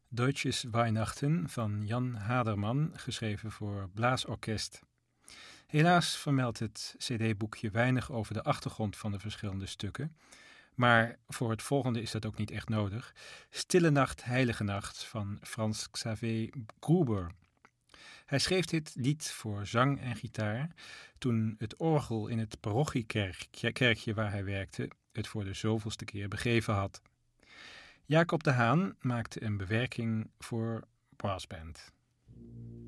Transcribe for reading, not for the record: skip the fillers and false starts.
Deutsches Weihnachten van Jan Haderman, geschreven voor blaasorkest. Helaas vermeldt het cd-boekje weinig over de achtergrond van de verschillende stukken, maar voor het volgende is dat ook niet echt nodig. Stille Nacht, Heilige Nacht van Franz Xaver Gruber. Hij schreef dit lied voor zang en gitaar toen het orgel in het parochiekerkje waar hij werkte het voor de zoveelste keer begeven had. Jacob de Haan maakte een bewerking voor brassband.